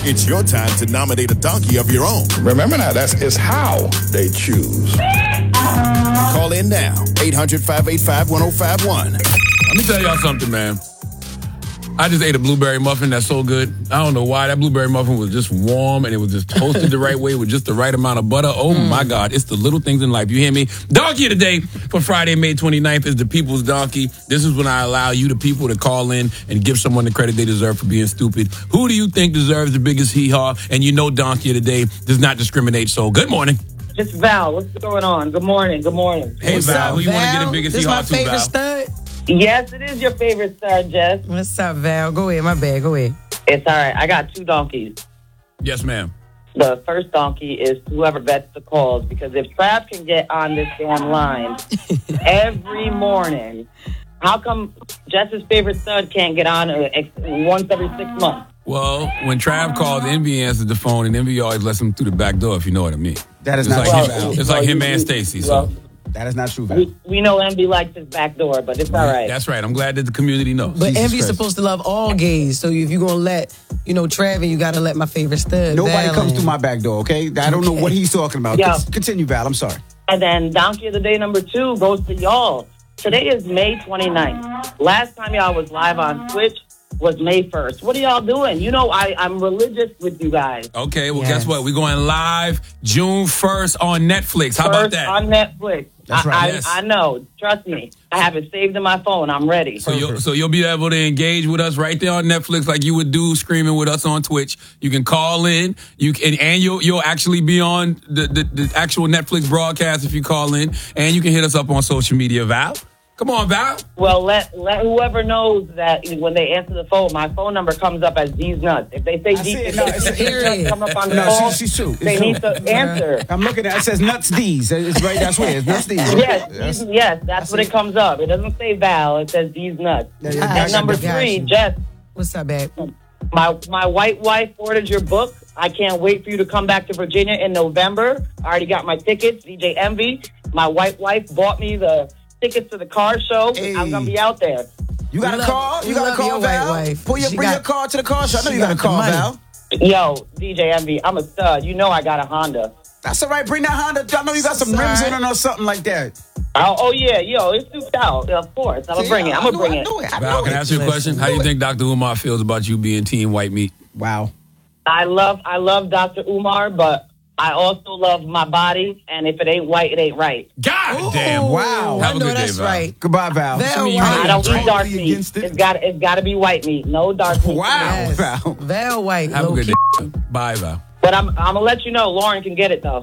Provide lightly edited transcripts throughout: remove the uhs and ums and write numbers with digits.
It's your time to nominate a donkey of your own. Remember now, it's how they choose. Call in now, 800-585-1051. Let me tell y'all something, man. I just ate a blueberry muffin that's so good. I don't know why. That blueberry muffin was just warm and it was just toasted the right way with just the right amount of butter. Oh, my God. It's the little things in life. You hear me? Donkey of the day for Friday, May 29th is the People's Donkey. This is when I allow you, the people, to call in and give someone the credit they deserve for being stupid. Who do you think deserves the biggest hee-haw? And you know Donkey of the day does not discriminate. So good morning. It's Val. What's going on? Good morning. Good morning. Hey, Val. Who you want to get the biggest hee-haw to, Val? This my favorite stud. Yes, it is your favorite star, Jess. What's up, Val? Go ahead. My bad. Go ahead. It's all right. I got two donkeys. Yes, ma'am. The first donkey is whoever bets the calls, because if Trav can get on this damn line every morning, how come Jess's favorite stud can't get on once every 6 months? Well, when Trav calls, Envy answers the phone, and Envy always lets him through the back door, if you know what I mean. That is it's not like true, Val. It's like him and Stacy, so... That is not true, Val. We know Envy likes his back door, but it's all right. That's right. I'm glad that the community knows. But Envy's supposed to love all gays. So if you're going to let, Trav, you got to let my favorite stud. Nobody Val comes in. through my back door, okay? I don't know what he's talking about. Yeah. Continue, Val. I'm sorry. And then donkey of the day number 2 goes to y'all. Today is May 29th. Last time y'all was live on Twitch was May 1st. What are y'all doing? You know, I'm religious with you guys. Okay, well, guess what? We're going live June 1st on Netflix. How about that? On Netflix. That's right. Yes. I know. Trust me. I have it saved in my phone. I'm ready. So you'll be able to engage with us right there on Netflix like you would do streaming with us on Twitch. You can call in. You'll actually be on the actual Netflix broadcast if you call in. And you can hit us up on social media, Val. Come on, Val. Well, let whoever knows that when they answer the phone, my phone number comes up as D's Nuts. If they say D's Nuts come up on the phone, she's true. They need to answer. I'm looking at it. It says Nuts D's. It's right. That's where it is. Nuts D's. Yes, that's what it comes up. It doesn't say Val. It says D's Nuts. And number 3, Jess. What's up, babe? My white wife ordered your book. I can't wait for you to come back to Virginia in November. I already got my tickets. DJ Envy. My white wife bought me the tickets to the car show. Hey. I'm gonna be out there. You got a call? You got a call, Val? Bring your car to the car show. I know you got a call, Val. Yo, DJ Envy, I'm a stud. You know I got a Honda. That's all right. Bring that Honda. I know you got some rims in it or something like that. Oh yeah, yo, it's souped out. Of course, I'm gonna bring it. Val, can I ask you a question? How do you think Dr. Umar feels about you being Team White Meat? Wow. I love Dr. Umar, but I also love my body, and if it ain't white, it ain't right. God damn! Wow. Have a good that's day, Val. right. Goodbye, Val. I don't eat dark meat. It's got to be white meat. No dark meat. Wow, Yes. Val. Val White. Have a good low-key. day. Bye, Val. But I'm gonna let you know, Lauren can get it though.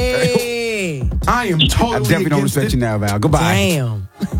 Hey. I am totally I definitely don't respect you now, Val. Goodbye.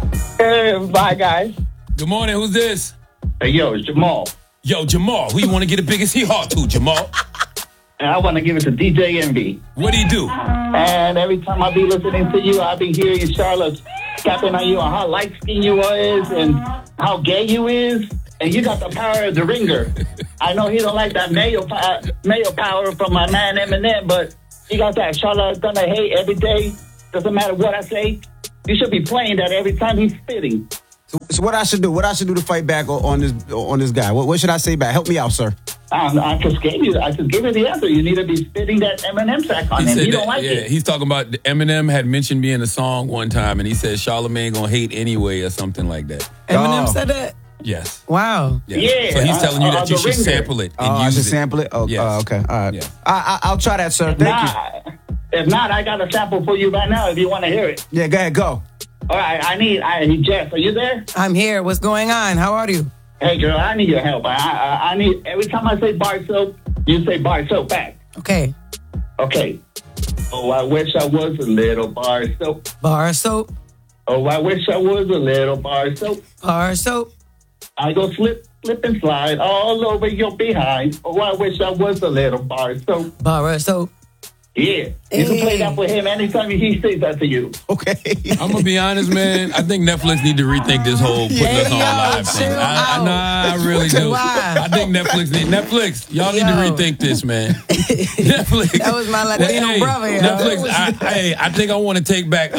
Damn. Bye, guys. Good morning. Who's this? Hey, yo, it's Jamal. Yo, Jamal. Who you want to get the biggest hee-haw to, Jamal? And I want to give it to DJ Envy. What do you do? And every time I be listening to you, I be hearing Charlotte tapping on you on how light-skinned you is and how gay you is. And you got the power of the ringer. I know he don't like that male power from my man Eminem, but he got that Charlotte gonna hate every day. Doesn't matter what I say. You should be playing that every time he's spitting. So what I should do? What I should do to fight back on this guy? What should I say back? Help me out, sir. I just gave you the answer. You need to be spitting that Eminem track on him. He don't like it. He's talking about Eminem had mentioned me in a song one time, and he said Charlamagne gonna hate anyway or something like that. Eminem said that? Yes. Wow. Yeah. So he's telling you that you should sample it and I use should it. sample it? Oh, Yes. okay. All right. Yeah. I'll try that, sir. Thank you. If not, I got a sample for you right now if you want to hear it. Yeah, go ahead. Go. All right, I need Jeff. Are you there? I'm here. What's going on? How are you? Hey, girl, I need your help. I need, every time I say bar soap, you say bar soap back. Okay. Okay. Oh, I wish I was a little bar soap. Bar soap. Oh, I wish I was a little bar soap. Bar soap. I go slip and slide all over your behind. Oh, I wish I was a little bar soap. Bar soap. Yeah. You can play that for him anytime he says that to you. Okay. I'm gonna be honest, man. I think Netflix need to rethink this whole putting us on live thing. I really do. Why? I think Netflix, y'all need to rethink this, man. Netflix. That was my Latino brother. Netflix. I think I want to take back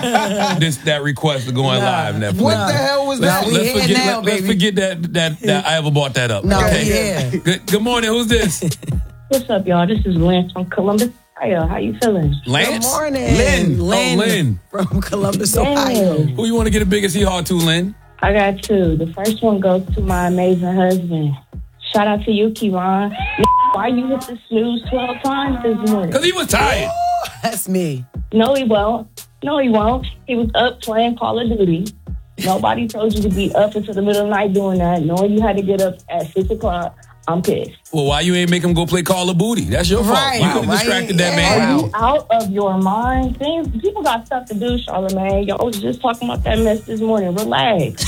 that request of going live. Netflix. What the hell was that? Let's forget that I ever brought that up. No, okay. yeah. Good morning. Who's this? What's up, y'all? This is Lance from Columbus, Ohio. How you feeling? Lance? Good morning. Lynn from Columbus, Lynn. Ohio. Who you want to get a biggest hee-haw to, Lynn? I got two. The first one goes to my amazing husband. Shout out to you, Kevon. Why you hit the snooze 12 times this morning? Because he was tired. That's me. No, he won't. He was up playing Call of Duty. Nobody told you to be up until the middle of the night doing that. Knowing you had to get up at 6 o'clock, I'm pissed. Well, why you ain't make him go play Call of Booty? That's your fault. Right. You could have distracted that man. Are you out of your mind? People got stuff to do, Charlamagne. Y'all was just talking about that mess this morning. Relax.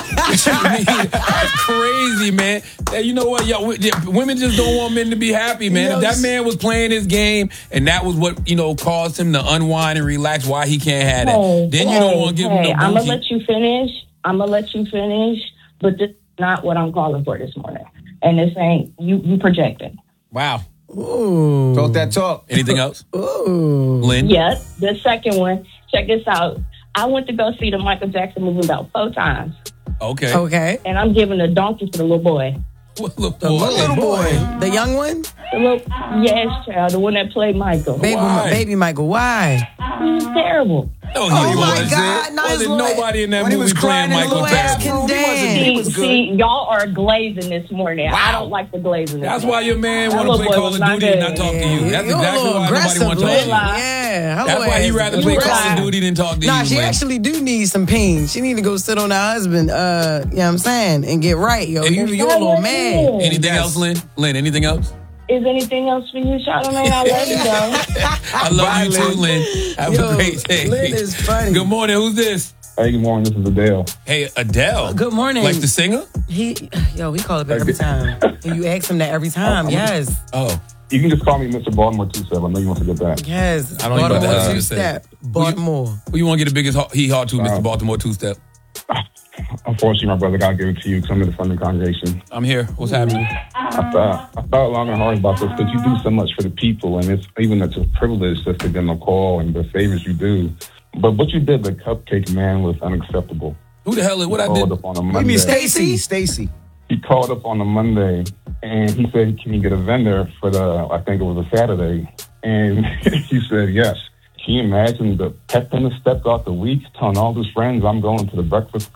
That's crazy, man. You know what? Women just don't want men to be happy, man. If that man was playing his game and that was what, caused him to unwind and relax, why he can't have that? Then you don't want to give him no I'm going to let you finish. But this is not what I'm calling for this morning. And this ain't, you projecting. Wow. Ooh. Talk that talk. Anything else? Ooh. Lynn? Yes. The second one, check this out. I went to go see the Michael Jackson movie about 4 times. Okay. And I'm giving a donkey for the little boy. What little The little boy. The young one? Yes, child. The one that played Michael. Baby Michael. Why? He's terrible. No, Oh, he my wasn't. God. Wasn't nobody in that when he movie was playing crying in Michael the little ass Jackson. room, he was good. See, y'all are glazing this morning. Wow. I don't like the glazing. That's why your man That want to little play boy Call was of not Duty and good. not talk to you. That's You're exactly a little why nobody want to talk to you. Yeah. That's why he rather play Call of Duty than talk to you. Nah, she Lynn. actually do need some pain. She need to go sit on her husband, you know what I'm saying, and get right, yo. You're a little man. Anything else, Lynn? Lynn, anything else? Is anything else for you, Charlamagne? I love you, though. I love you too, Lynn. Have a great day. Lynn is funny. Good morning. Who's this? Hey, good morning. This is Adele. Hey, Adele. Good morning. Like the singer? He call up every time. And you ask him that every time. Yes. Oh. You can just call me Mr. Baltimore 27. I know you want to get that. Yes. I don't even know what the hell Baltimore you just said. two-step. Baltimore. Who you want to get the biggest hee-haw to, Mr. Baltimore two-step? Unfortunately, my brother got to give it to you because I'm in the front of the congregation. I'm here. What's happening? I thought long and hard about this because you do so much for the people, and it's a privilege just to get them a call and the favors you do. But what you did, the cupcake man, was unacceptable. Who the hell is what I Called did? up on a You Monday. mean Stacy? He called up on a Monday, and he said, "Can you get a vendor for I think it was a Saturday?" And he said, "Yes." Can you imagine the pep in the step out the week, telling all his friends, I'm going to the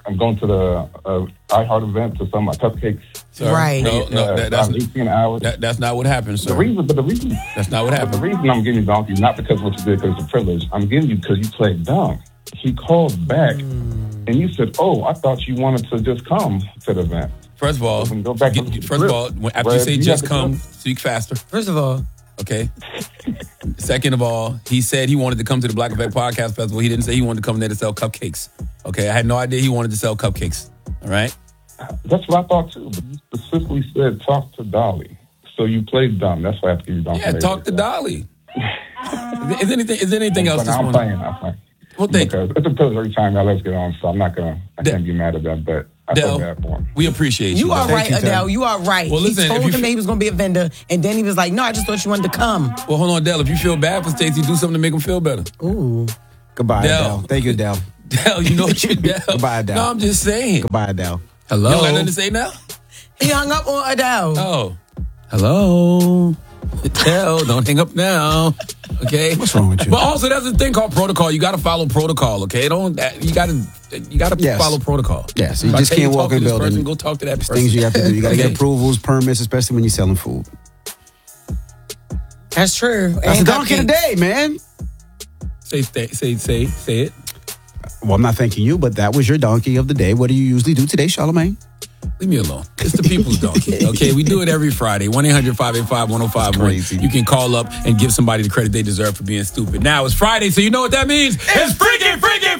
iHeart event to sell my cupcakes. Sir, Right. No, That's 18 hours. that's not what happened, sir. The reason That's not what happened. the reason I'm giving you donkey is not because of what you did, because it's a privilege. I'm giving you because you played dumb. He called back and you said, "Oh, I thought you wanted to just come to the event." First of all, Go back to the after you say you just have to come, come. speak faster. First of all, Okay. Second of all, he said he wanted to come to the Black Effect Podcast Festival. He didn't say he wanted to come there to sell cupcakes. Okay, I had no idea he wanted to sell cupcakes. All right. That's what I thought too. But you specifically said, "Talk to Dolly." So you played dumb. That's why I have to give you donkey. Yeah, talk to Dolly. Is there anything else this I'm morning? playing. Well, thank you. Because it's a privilege every time y'all let's get on, so I can't be mad at that, but I feel bad for him. We appreciate you. you are Del. right, Adele. You are right. Well, listen, he told if you him that he was going to be a vendor, and then he was like, "No, I just thought you wanted to come." Well, hold on, Del. If you feel bad for Stacey, do something to make him feel better. Ooh. Goodbye, Del. Adele. Thank you, Adele. Del, you know what you're Del. Goodbye, Adele. No, I'm just saying. Goodbye, Adele. Hello. You don't got nothing to say now? He hung up on Adele. Oh. Hello. Adele, don't hang up now. Okay. What's wrong with you? But also, there's a thing called protocol. You got to follow protocol. Okay. You got to Yes. follow protocol. Yeah, so you If I just tell can't to walk talk in to the this building. person, go talk to that person. Things you have to do. You got to Okay. get approvals, permits, especially when you're selling food. That's true. That's the donkey of the day, man. Say it. Well, I'm not thanking you, but that was your donkey of the day. What do you usually do today, Charlamagne? Leave me alone. It's the people's donkey. Okay, we do it every Friday. 1-800-585-1051. Crazy. You can call up and give somebody the credit they deserve for being stupid. Now it's Friday, so you know what that means. It's Freaky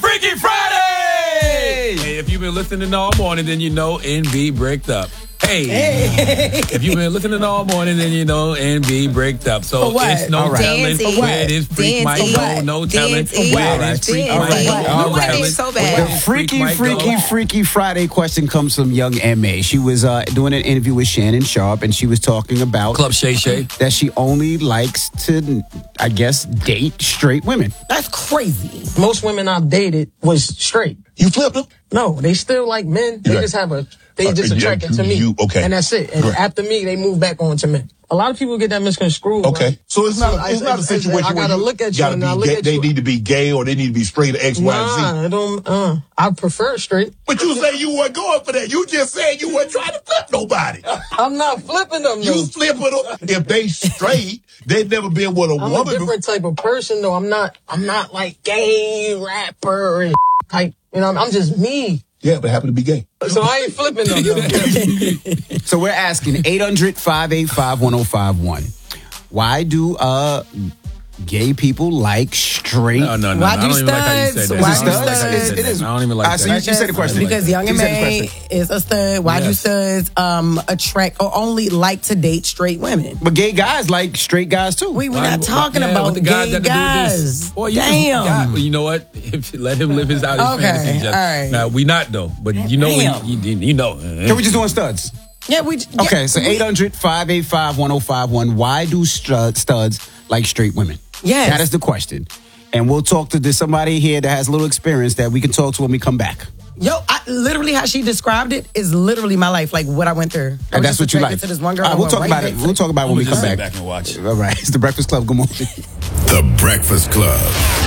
Friday! Hey, if you've been listening all morning, then you know NB bricked up. Hey. If you've been listening all morning, then you know NB bricked up. So For what? it's no All right. telling Dancing. where this freak might Dancing. go. No telling Dancing. where this freak Dancing. might go. All No right. telling So where bad. The this freak might go. Freaky Friday question comes from young M.A. She was doing an interview with Shannon Sharp, and she was talking about Club Shay Shay. that she only likes to, I guess, date straight women. That's crazy. Most women I've dated was straight. You flipped him? No, they still like men. They just have they just attracted to me. Okay. And that's it. And after me, they move back on to men. A lot of people get that misconstrued. Okay. Right? So it's not a situation I gotta look at you and I look at they you. need to be gay or they need to be straight or X, Y, and Z. I don't, I prefer straight. But you say you weren't going for that. You just said you weren't trying to flip nobody. I'm not flipping them. You flipping them. If they straight, they've never been with a woman. I'm a different type of person, though. I'm not like gay rapper and type. You know, I'm just me. Yeah, but happen to be gay. So I ain't flipping them. So we're asking 800-585-1051. Why do gay people like straight? No. Why I don't do even like how you said that. Why I don't do even like how you studs? said that. I don't even like So that. you say the question. Because Young and May is a stud. Why do studs attract or only like to date straight women? But gay guys like straight guys too. We're not talking about what the guys gay got to do with guys. this. Boy, Damn. You know what? Let him live his out his fantasy. Just. All right. Now we not though, but you know you know. Can we just doing studs? Yeah, Okay, so 800-585-1051. Why do studs like straight women? Yes. That is the question. And we'll talk to somebody here that has a little experience that we can talk to when we come back. Literally how she described it is literally my life, like what I went through. And that's what you like. To this one girl, All right, we'll talk about it. We'll talk about it when we come back. Back and watch. All right, it's The Breakfast Club. Good morning. The Breakfast Club.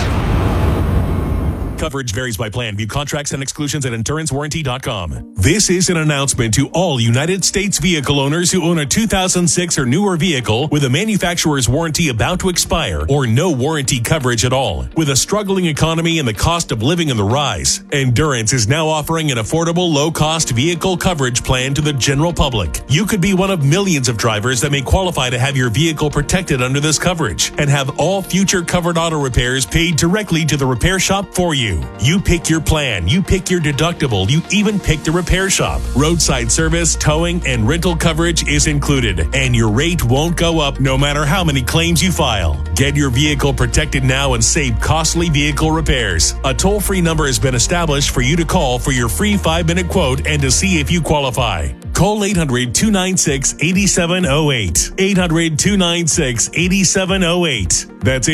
Coverage varies by plan. View contracts and exclusions at endurancewarranty.com. This is an announcement to all United States vehicle owners who own a 2006 or newer vehicle with a manufacturer's warranty about to expire or no warranty coverage at all. With a struggling economy and the cost of living on the rise, Endurance is now offering an affordable, low-cost vehicle coverage plan to the general public. You could be one of millions of drivers that may qualify to have your vehicle protected under this coverage and have all future covered auto repairs paid directly to the repair shop for you. You pick your plan, you pick your deductible, you even pick the repair shop. Roadside service, towing, and rental coverage is included, and your rate won't go up no matter how many claims you file. Get your vehicle protected now and save costly vehicle repairs. A toll-free number has been established for you to call for your free 5-minute quote and to see if you qualify. Call 800-296-8708. 800-296-8708. That's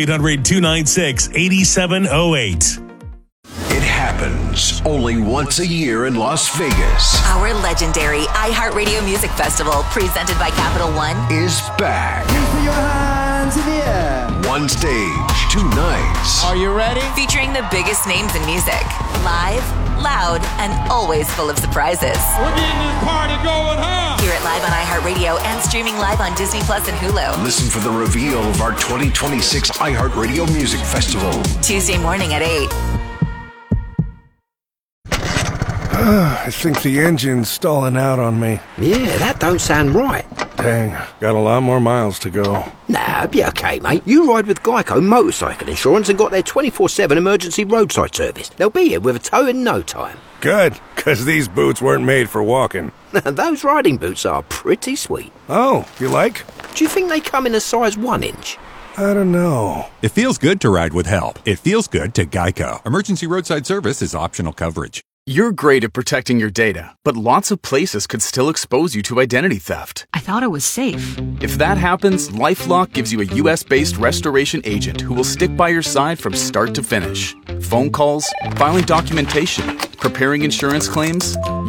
800-296-8708. It happens only once a year in Las Vegas. Our legendary iHeartRadio Music Festival, presented by Capital One, is back. Put your hands in the air. One stage, 2 nights. Are you ready? featuring the biggest names in music. Live, loud, and always full of surprises. We're getting this party going, huh? Hear it live on iHeartRadio and streaming live on Disney Plus and Hulu. Listen for the reveal of our 2026 iHeartRadio Music Festival. Tuesday morning at 8. I think the engine's stalling out on me. Yeah, that don't sound right. Dang, got a lot more miles to go. Nah, be okay, mate. You ride with Geico Motorcycle Insurance and got their 24/7 emergency roadside service. They'll be here with a tow in no time. Good, because these boots weren't made for walking. Those riding boots are pretty sweet. Oh, you like? Do you think they come in a size 1 inch? I don't know. It feels good to ride with help. It feels good to Geico. Emergency roadside service is optional coverage. You're great at protecting your data, but lots of places could still expose you to identity theft. I thought it was safe. If that happens, LifeLock gives you a U.S.-based restoration agent who will stick by your side from start to finish. Phone calls, filing documentation, preparing insurance claims,